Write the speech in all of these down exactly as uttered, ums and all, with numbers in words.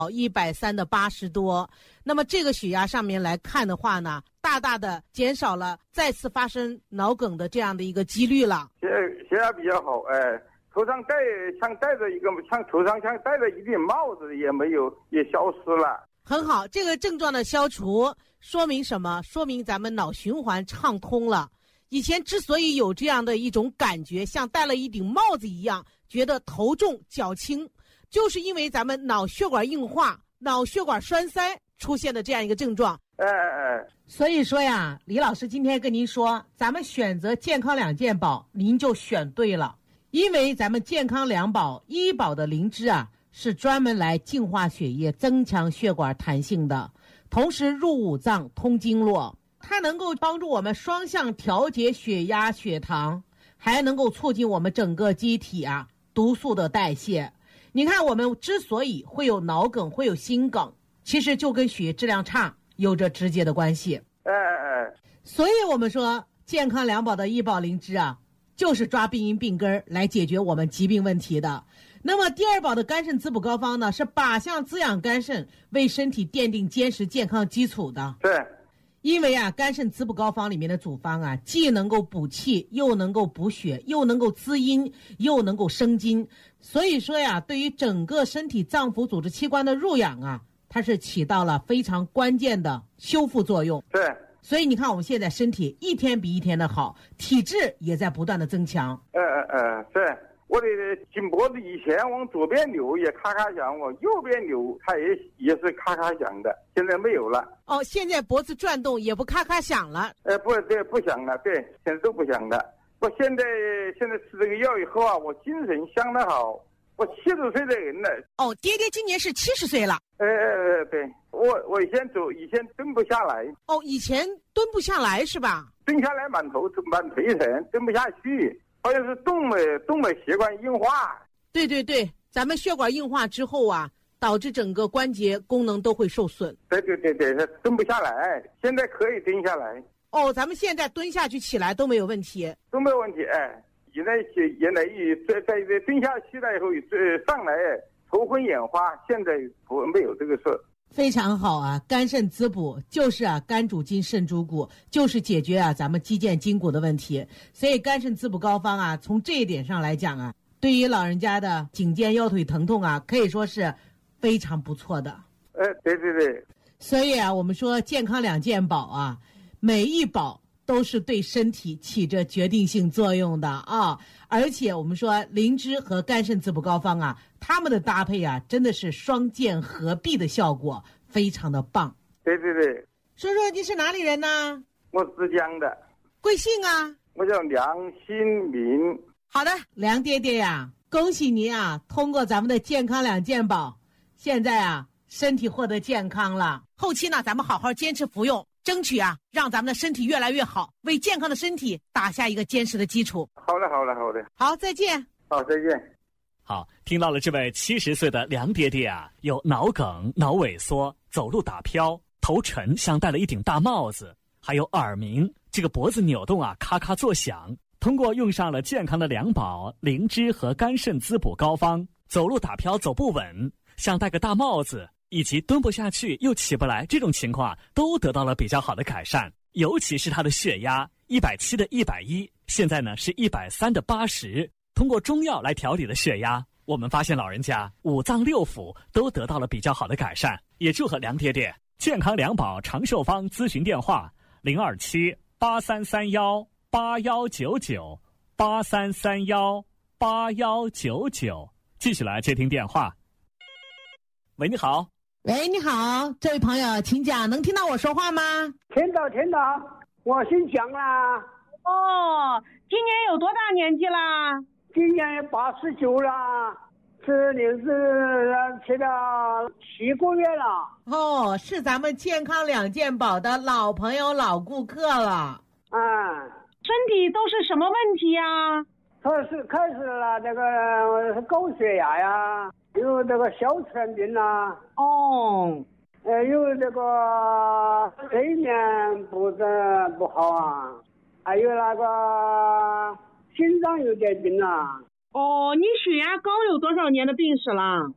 一百三的八十多。那么这个血压上面来看的话呢，大大的减少了再次发生脑梗的这样的一个几率了。 血血压比较好，哎，头上戴像戴着一个像头上像戴着一顶帽子也没有，也消失了。 很好，这个症状的消除说明什么？说明咱们脑循环畅通了。以前之所以有这样的一种感觉，像戴了一顶帽子一样，觉得头重脚轻，就是因为咱们脑血管硬化、脑血管栓塞出现的这样一个症状。 哎哎， 所以说呀，李老师今天跟您说，咱们选择健康两健宝，您就选对了。因为咱们健康两宝医保的灵芝啊，是专门来净化血液、增强血管弹性的，同时入五脏、通经络。它能够帮助我们双向调节血压、血糖，还能够促进我们整个机体啊毒素的代谢。你看，我们之所以会有脑梗、会有心梗，其实就跟血液质量差有着直接的关系。 哎哎哎， 所以我们说健康两宝的医保灵芝啊，就是抓病因病根来解决我们疾病问题的。那么第二宝的肝肾滋补膏方呢，是靶向滋养肝肾，为身体奠定坚实健康基础的。 对。 因为啊，肝肾滋补膏方里面的组方啊，既能够补气，又能够补血，又能够滋阴，又能够生津。所以说呀，对于整个身体脏腑组织器官的入养啊，它是起到了非常关键的修复作用。 对。 所以你看，我们现在身体一天比一天的好，体质也在不断的增强。 呃呃呃，对。我的颈脖子以前往左边扭也咔咔响，往右边扭它也也是咔咔响的，现在没有了。 哦，现在脖子转动也不咔咔响了。 呃，不对，不响了，对，现在都不响了。我现在现在吃这个药以后啊，我精神相当好。我七十岁的人了。 哦，爹爹今年是七十岁了。 呃呃，对，我我以前走，以前蹲不下来。 哦，以前蹲不下来是吧？ 蹲下来满头满腿疼，蹲不下去。好像是动脉动脉血管硬化。 对对对，咱们血管硬化之后啊，导致整个关节功能都会受损。 对对对对，蹲不下来，现在可以蹲下来。 哦，咱们现在蹲下去起来都没有问题。 都没有问题，哎，原来原来一在在蹲下去了以后，上来头昏眼花，现在不没有这个事。 非常好啊，肝肾滋补就是啊，肝主筋，肾主骨，就是解决啊咱们肌腱筋骨的问题。所以肝肾滋补膏方啊，从这一点上来讲啊，对于老人家的颈肩腰腿疼痛啊，可以说是非常不错的。 呃，对对对。 所以啊，我们说健康两健宝啊，每一宝都是对身体起着决定性作用的啊。而且我们说灵芝和肝肾滋补膏方啊，它们的搭配啊，真的是双剑合璧的效果，非常的棒。 对对对。 说说你是哪里人呢？ 我浙江的。 贵姓啊？ 我叫梁新民。 好的，梁爹爹呀，恭喜您啊，通过咱们的健康两健宝，现在啊身体获得健康了。后期呢，咱们好好坚持服用，争取啊让咱们的身体越来越好，为健康的身体打下一个坚实的基础。 好的好的好的。 好，再见。 好，再见。 好，听到了这位七十岁的梁爹爹啊，有脑梗、脑萎缩、走路打飘、头沉像戴了一顶大帽子，还有耳鸣，这个脖子扭动啊咔咔作响。通过用上了健康的两宝灵芝和肝肾滋补膏方，走路打飘走不稳，像戴个大帽子，以及蹲不下去又起不来这种情况都得到了比较好的改善。尤其是他的血压一百七的一百一，现在呢是一百三的八十。通过中药来调理的血压，我们发现老人家五脏六腑都得到了比较好的改善。也祝贺梁爹爹。健康两宝长寿方咨询电话零二七八三三幺八幺九九八三三幺八幺九九。继续来接听电话。喂，你好。 喂，你好，这位朋友，请讲，能听到我说话吗？ 听到，听到，我姓蒋啦。 哦，今年有多大年纪啦？ 今年八十九了，是零是吃了七个月了。 哦，是咱们健康两健宝的老朋友、老顾客了。 啊， 身体都是什么问题呀？ 他是开始了这个高血压呀，有这个哮喘病啦。 哦， 呃，有这个睡眠不是不好啊，还有那个心脏有点病啊。 哦，你血压高有多少年的病史了？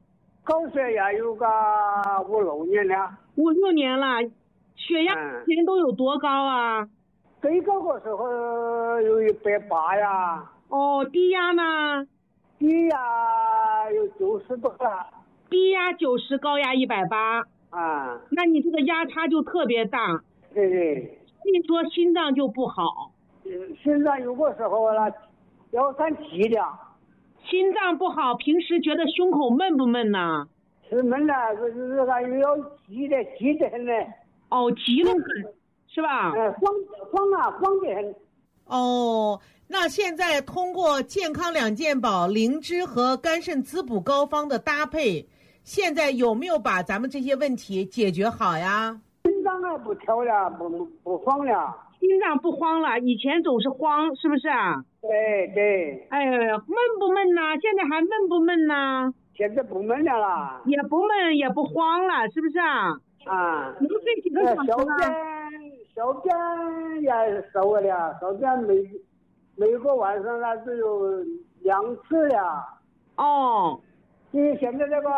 高血压有个五六年了。 五六年了，血压以前都有多高啊？ 最高的时候有一百八呀。 哦，低压呢？ 低压有九十多了。 低压九十，高压一百八。 啊， 那你这个压差就特别大。 对对。 所以说心脏就不好。 心脏有个时候了，要三七的。 心脏不好，平时觉得胸口闷不闷呢？ 是闷的，这这个要急的，急得很呢。 哦，急得很，是吧？ 呃，慌慌啊，慌得很。 哦，那现在通过健康两件宝灵芝和肝肾滋补膏方的搭配，现在有没有把咱们这些问题解决好呀？ 心脏啊不跳了，不不慌了。 心脏不慌了，以前总是慌，是不是啊？ 对对。 哎呀，闷不闷呢？现在还闷不闷呢？ 现在不闷了啦。 也不闷也不慌了，是不是啊？ 啊。 能睡几个小时呢？ 小便小便也少了，小便每每个晚上呢只有两次了。 哦。 你现在这个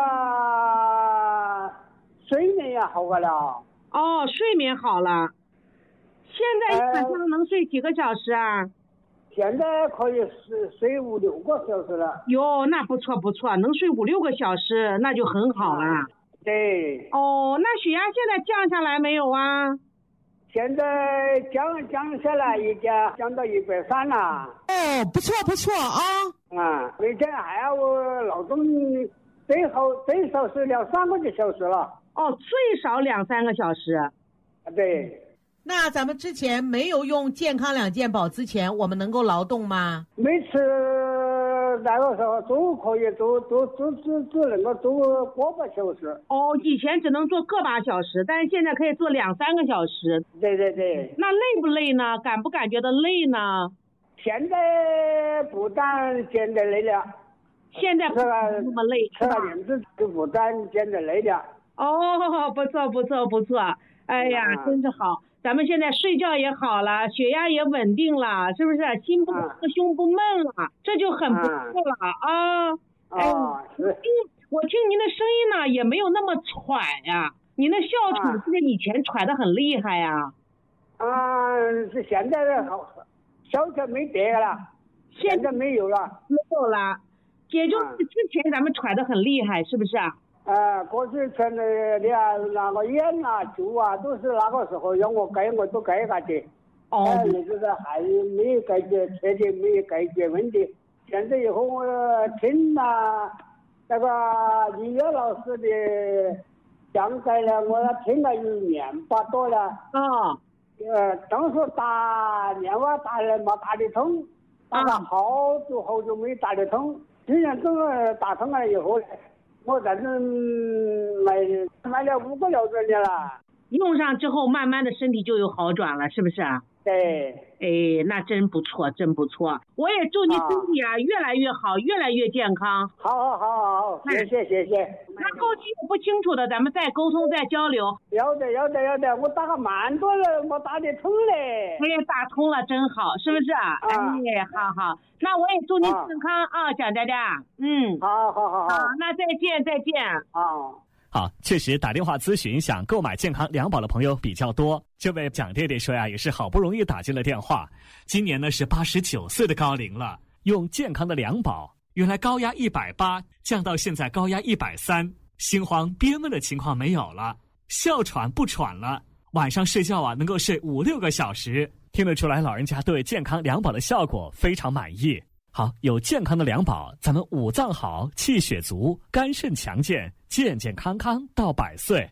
睡眠也好了。 哦，睡眠好了。现在一晚上能睡几个小时啊？呃、 现在可以睡睡五六个小时了。 哟，那不错不错，能睡五六个小时，那就很好了。啊、 对。 哦，那血压现在降下来没有啊？ 现在降降下来，已经降到一百三了。 哦，不错不错啊。 啊，每天还要劳动，最好最少是两三个小时了。 哦，最少两三个小时。 啊，对。 那咱们之前没有用健康两件宝之前，我们能够劳动吗？ 每次那个时候都可以都都都只只能够做个把小时。 哦，以前只能做个把小时，但是现在可以做两三个小时。 对对对。 那累不累呢？感不感觉到累呢？ 现在不但觉得累了， 现在不那么累， 吃了点子就不但觉得累了。 哦，不错不错不错，哎呀，啊、真是好。咱们现在睡觉也好了，血压也稳定了，是不是？心不啊、 胸不闷了，这就很不错了啊！ 啊，哎、啊我听我听您的声音呢，也没有那么喘呀、啊。您的哮喘是不是以前喘得很厉害呀、 啊？啊，是现在的好，哮喘没得了，现在没有了， 没有了，也就是之前咱们喘得很厉害，是不是啊？ 呃，过去全的你啊，那个烟啊、酒啊，都是那个时候让我改，我都改下去。 哦。 哎，你这个还没有解决，彻底没有解决问题。现在以后我听了那个李月老师的讲解了，我听了有年八多了。 哦。 呃，当时打电话打了没打得通，打了好久好久没打得通。今年这个打通了以后。我在这买买了五个疗程的了， 用上之后，慢慢的身体就有好转了，是不是啊？ 对。 哎，那真不错，真不错。我也祝你身体啊越来越好，越来越健康。 好好好好，谢谢谢谢。 那后期有不清楚的，咱们再沟通再交流。 要的要的要的，我打个蛮多了，我打得通嘞。 哎，打通了真好，是不是啊？ 啊。 哎，好好。那我也祝您健康啊，蒋佳佳。嗯。 好好好好。 好，那再见再见。 好。 好，确实打电话咨询想购买健康两宝的朋友比较多。这位蒋爹爹说呀，也是好不容易打进了电话。今年呢是八十九岁的高龄了，用健康的两宝，原来高压一百八降到现在高压一百三，心慌憋闷的情况没有了，哮喘不喘了，晚上睡觉啊能够睡五六个小时，听得出来老人家对健康两宝的效果非常满意。好，有健康的两宝，咱们五脏好，气血足，肝肾强健，健健康康到百岁。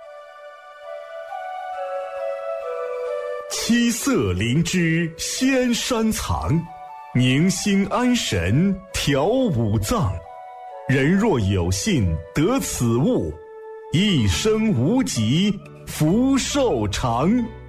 七色灵芝仙山藏，宁心安神调五脏。人若有幸得此物，一生无疾福寿长。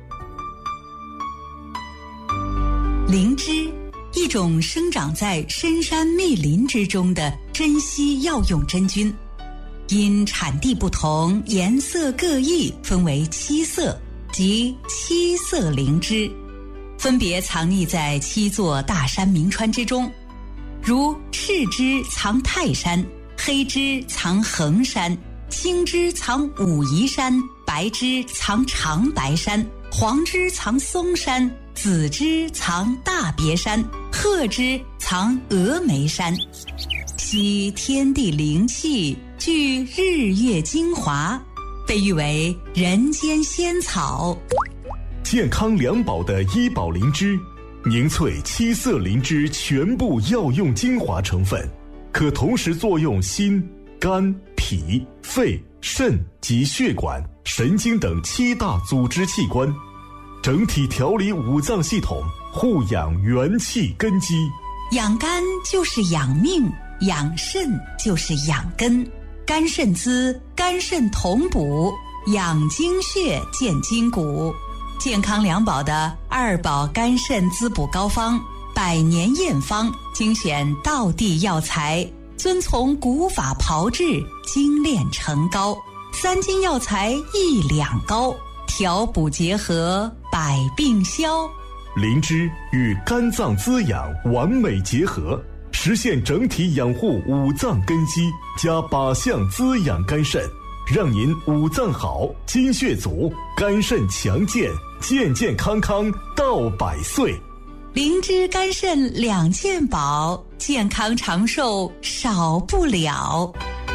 灵芝，一种生长在深山密林之中的珍稀药用真菌，因产地不同，颜色各异，分为七色，即七色灵芝，分别藏匿在七座大山名川之中，如赤芝藏泰山， 黑枝藏衡山，青枝藏武夷山，白枝藏长白山，黄枝藏嵩山，紫枝藏大别山，褐枝藏峨眉山。吸天地灵气，聚日月精华，被誉为人间仙草。 健康两宝的医宝灵芝，凝萃七色灵芝全部药用精华成分，可同时作用心、肝、脾、肺、肾及血管、神经等七大组织器官，整体调理五脏系统，护养元气根基。 养肝就是养命，养肾就是养根。肝肾滋，肝肾同补，养精血，健筋骨。健康两宝的二宝肝肾滋补膏方，百年验方，精选道地药材，遵从古法炮制，精炼成膏。三金药材一两膏，调补结合，百病消。 灵芝与肝脏滋养完美结合，实现整体养护五脏根基，加靶向滋养肝肾，让您五脏好，精血足，肝肾强健，健健康康到百岁。 灵芝肝肾两件宝，健康长寿少不了。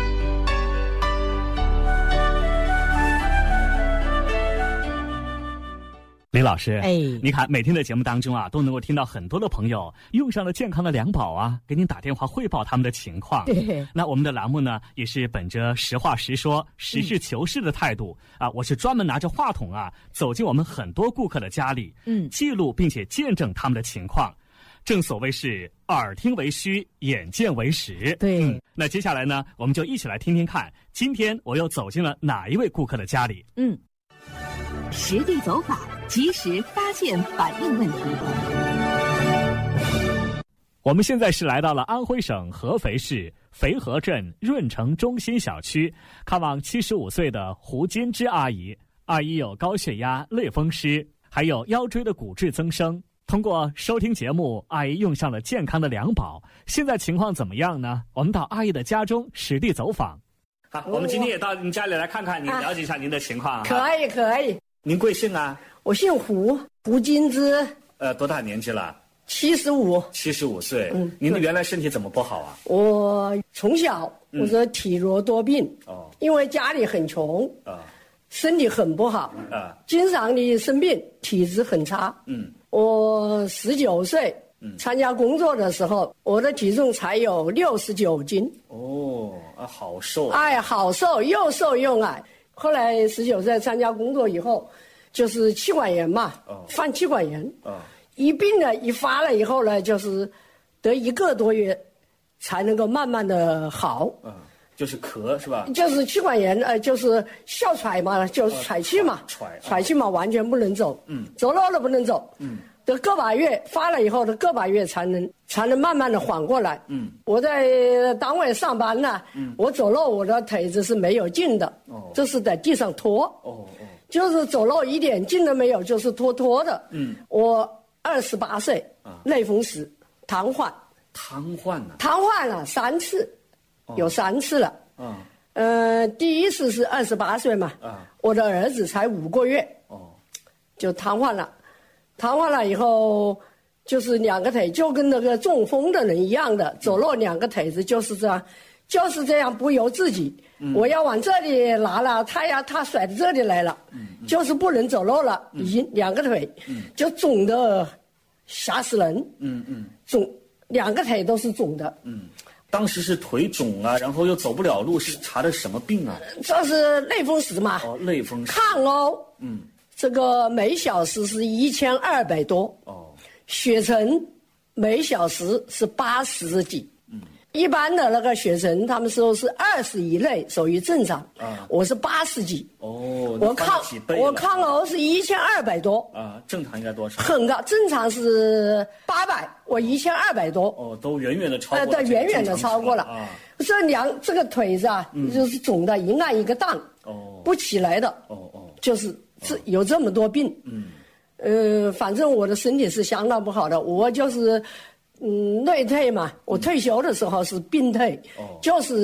李老师， 哎， 你看每天的节目当中啊，都能够听到很多的朋友用上了健康的两宝啊，给您打电话汇报他们的情况。 对， 那我们的栏目呢，也是本着实话实说、实事求是的态度、嗯、啊，我是专门拿着话筒啊，走进我们很多顾客的家里， 嗯， 记录并且见证他们的情况。正所谓是耳听为虚，眼见为实。 对、 嗯，那接下来呢，我们就一起来听听看，今天我又走进了哪一位顾客的家里。 嗯， 实地走访，及时发现反映问题。 我们现在是来到了安徽省合肥市肥河镇润城中心小区，看望七十五岁的胡金枝阿姨。阿姨有高血压、类风湿，还有腰椎的骨质增生。通过收听节目，阿姨用上了健康的两宝，现在情况怎么样呢？我们到阿姨的家中实地走访。好，我们今天也到您家里来看看您，了解一下您的情况、啊。 可以可以。 您贵姓啊？ 我姓胡，胡金枝。 呃，多大年纪了？ 七十五。 七十五岁。 嗯， 您的原来身体怎么不好啊？ 我从小我说体弱多病。哦、嗯。因为家里很穷。啊。身体很不好。啊。经常的生病，体质很差。嗯。我十九岁。嗯。参加工作的时候，我的体重才有六十九斤。 哦，啊，好瘦。 哎，好瘦，又瘦又矮。后来十九岁参加工作以后，就是气管炎嘛，哦、犯气管炎。哦、一病呢，一发了以后呢，就是得一个多月才能够慢慢的好。 嗯，就是咳是吧？ 就是气管炎，呃，就是哮喘嘛，就是喘气嘛， 喘、呃、 喘气嘛，完全不能走。嗯，走路都不能走。嗯。得个把月发了以后，得个把月才能才能慢慢的缓过来。嗯，我在单位上班呢，嗯，我走路我的腿子是没有劲的，哦，就是在地上拖，哦哦，就是走路一点劲都没有，就是拖拖的。嗯，我二十八岁，啊，类风湿瘫痪， 瘫痪了， 瘫痪了三次，哦、有三次了。啊，呃，第一次是二十八岁嘛，啊，我的儿子才五个月，哦，就瘫痪了。瘫痪了以后，就是两个腿就跟那个中风的人一样的，走路两个腿子就是这样，就是这样不由自己。嗯、我要往这里拿了，他呀他甩到这里来了，嗯嗯、就是不能走路了，已经、嗯、两个腿、嗯、就肿的吓死人。嗯嗯，肿两个腿都是肿的。 嗯，当时是腿肿啊，然后又走不了路，是查的什么病啊？ 这是类风湿嘛。 哦，类风湿。 抗欧。嗯。这个每小时是一千二百多哦，血沉每小时是八十几，嗯，一般的那个血沉他们说是二十以内属于正常，啊，我是八十几哦，我抗我抗欧是一千二百多啊，正常应该多少？ 很高，正常是八百，我一千二百多哦，都远远的超过了， 对，远远的超过了啊，这两这个腿子啊，嗯、就是肿的一按一个档哦，不起来的哦哦，就是。这有这么多病，嗯，呃，反正我的身体是相当不好的，我就是，嗯，内退嘛，我退休的时候是病退，哦，就是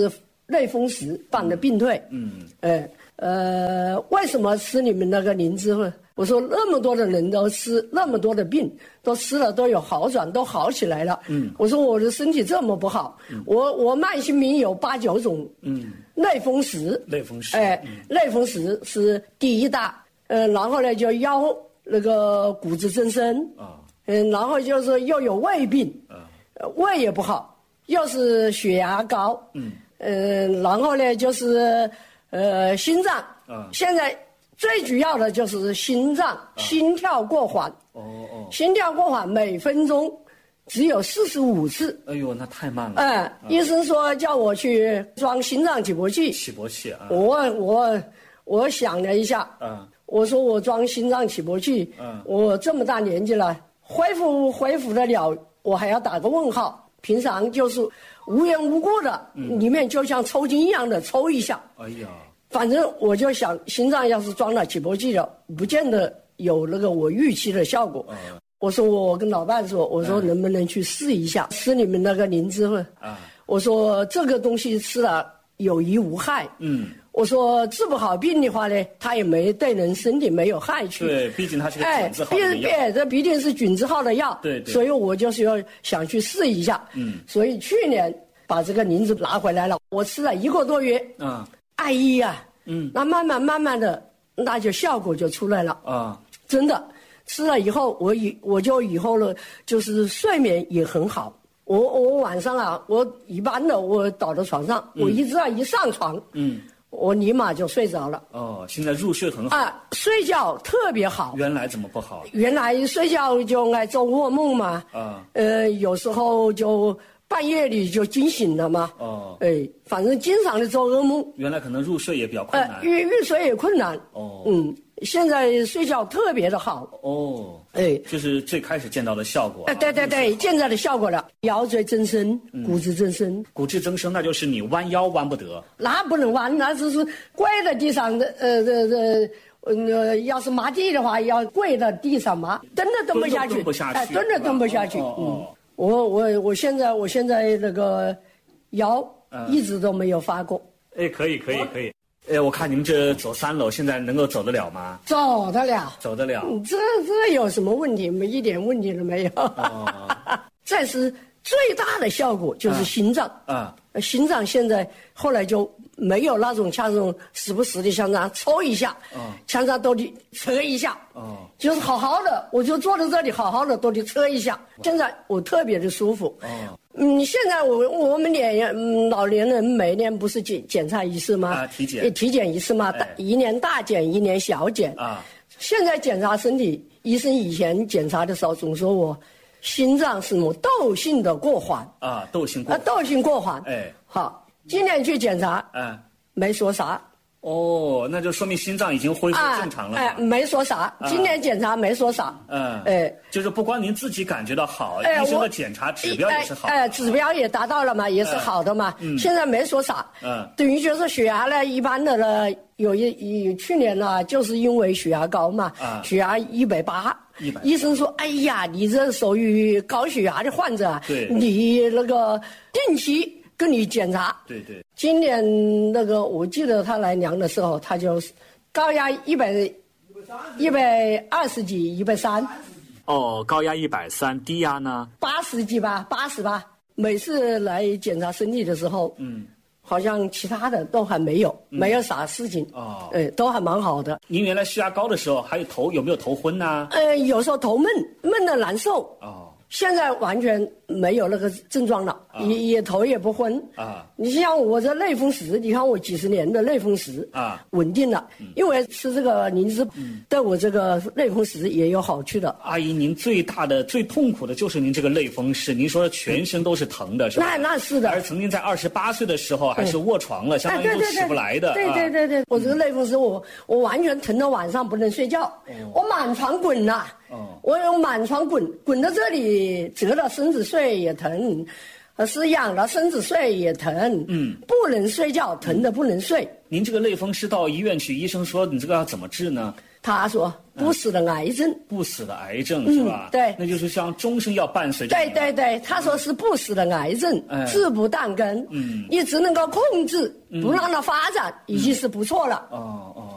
类风湿办的病退。嗯，哎，呃，为什么吃你们那个灵芝呢？我说那么多的人都吃，那么多的病都吃了都有好转，都好起来了。嗯，我说我的身体这么不好，嗯、我我慢性病有八九种。嗯，类风湿， 类风湿， 哎，嗯、类风湿是第一大。呃，然后呢就腰那个骨质增生啊，嗯，然后就是又有胃病，啊，胃也不好，又是血压高，嗯，呃，然后呢就是呃心脏，啊，现在。最主要的就是心脏、啊、心跳过缓，哦哦，心跳过缓每分钟只有四十五次。 哎呦，那太慢了。 哎、嗯，嗯、医生说叫我去装心脏起搏器。 起搏器啊！ 我我我想了一下，嗯，我说我装心脏起搏器，嗯，我这么大年纪了，恢复恢复得了，我还要打个问号。平常就是无缘无故的，嗯、里面就像抽筋一样的抽一下。哎呀。反正我就想，心脏要是装了起搏器了，不见得有那个我预期的效果。嗯、我说我跟老伴说，我说能不能去试一下，嗯、吃你们那个灵芝呢？啊、嗯，我说这个东西吃了有益无害。嗯，我说治不好病的话呢，它也没对人身体没有害处。 对，毕竟它是个菌字号的药。 哎，这毕竟是菌字号的药。 对对。 所以我就是要想去试一下。嗯。所以去年把这个灵芝拿回来了，我吃了一个多月。嗯。爱医啊，嗯，那慢慢慢慢的，那就效果就出来了啊！真的，吃了以后，我以我就以后了，就是睡眠也很好。我我晚上啊，我一般的我倒在床上，嗯、我一只要一上床，嗯，我立马就睡着了。 哦，现在入睡很好啊，睡觉特别好。 原来怎么不好？ 原来睡觉就爱做噩梦嘛，啊，呃，有时候就。半夜里就惊醒了嘛，哦，哎，反正经常的做噩梦。 原来可能入睡也比较困难， 呃，入入睡也困难。哦，嗯，现在睡觉特别的好。 哦，哎，就是最开始见到的效果。 哎、呃，对对对，见到的效果了，腰椎增生，骨质增生。嗯、 骨质增生，那就是你弯腰弯不得。 那不能弯，那只是跪在地上的，呃，这这。呃，要是麻地的话，要跪在地上麻，蹲着蹲不下去， 蹲不下去， 哎，蹲着蹲不下去。 哦哦嗯，我我我现在我现在那个腰一直都没有发过。 哎，可以可以可以。哎，我看你们这走三楼，现在能够走得了吗？ 走得了， 走得了。 这这有什么问题？没一点问题都没有。哦、这是最大的效果，就是心脏啊。啊心脏现在后来就没有那种像这种时不时的像这样抽一下，哦、像这样都得扯一下，哦、就是好好的，我就坐在这里好好的都得扯一下。现在我特别的舒服。哦、嗯，现在我我们年嗯老年人每年不是检检查一次吗？ 啊，体检。 体检一次吗？哎、一年大检，一年小检。啊，现在检查身体，医生以前检查的时候总说我。心脏是某窦性的过缓啊，窦性过啊，窦性过缓。 哎， 好，今年去检查，嗯，没说啥。 哦，那就说明心脏已经恢复正常了。 哎，没说啥，今年检查没说啥。嗯，哎， 就是不光您自己感觉到好，医生的检查指标也是好。 哎，指标也达到了嘛，也是好的嘛。嗯，现在没说啥。嗯，等于就是血压呢，一般的呢，有一有去年呢，就是因为血压高嘛，啊，血压一百八。医生说：“哎呀，你这属于高血压的患者啊， 对， 你那个定期跟你检查。 对对， 今年那个我记得他来量的时候，他就高压一百一百二十几，一百三。 哦，高压一百三，低压呢？ 八十几吧，八十吧。每次来检查身体的时候，嗯。”好像其他的都还没有，嗯、没有啥事情哦，哎，都还蛮好的。 您原来血压高的时候，还有头有没有头昏呐？ 呃，有时候头闷，闷得难受。哦，现在完全没有那个症状了，啊、也也头也不昏啊。你像我这类风湿，你看我几十年的类风湿啊，稳定了，嗯、因为吃这个灵芝，嗯、对我这个类风湿也有好处的。 阿姨，您最大的、最痛苦的就是您这个类风湿，您说全身都是疼的，是吧？ 那那是的。 而曾经在二十八岁的时候还是卧床了，相当于都起不来的。 对对对对，我这个类风湿，我我完全疼到晚上不能睡觉，我满床滚呐。哦，我有满床滚，滚到这里折到身子睡也疼， 是痒了，身子睡也疼，嗯，不能睡觉，疼的不能睡。 您这个类风湿到医院去，医生说你这个要怎么治呢？ 他说不死的癌症， 嗯、不死的癌症是吧？ 嗯、对， 那就是像终身要伴随着。 对对对，他说是不死的癌症，嗯、治不断根，嗯，你只能够控制，不让它发展，嗯、已经是不错了。 哦哦。